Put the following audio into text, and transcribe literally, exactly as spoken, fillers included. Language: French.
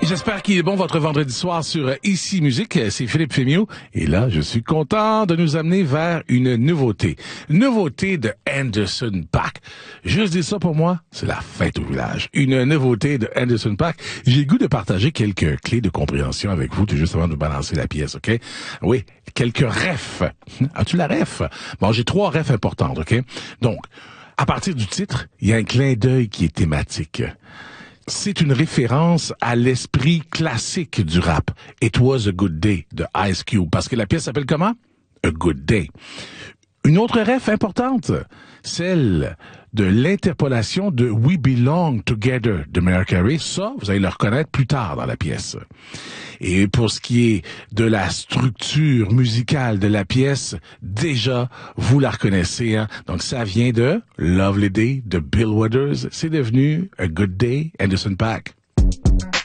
J'espère qu'il est bon votre vendredi soir sur Ici Musique. C'est Philippe Fémiot. Et là, je suis content de nous amener vers une nouveauté. Nouveauté de Anderson .Paak. Juste dire ça pour moi, c'est la fête au village. Une nouveauté de Anderson .Paak. J'ai le goût de partager quelques clés de compréhension avec vous, tout juste avant de balancer la pièce, OK? Oui, quelques refs. As-tu la ref? Bon, j'ai trois refs importantes, OK? Donc, à partir du titre, il y a un clin d'œil qui est thématique. C'est une référence à l'esprit classique du rap. It Was a Good Day de Ice Cube. Parce que la pièce s'appelle comment? A Good Day. Une autre ref importante, celle de l'interpolation de We Belong Together de Mariah Carey. Ça, vous allez le reconnaître plus tard dans la pièce. Et pour ce qui est de la structure musicale de la pièce, déjà, vous la reconnaissez, hein? Donc, ça vient de Lovely Day de Bill Withers. C'est devenu A Good Day, Anderson .Paak.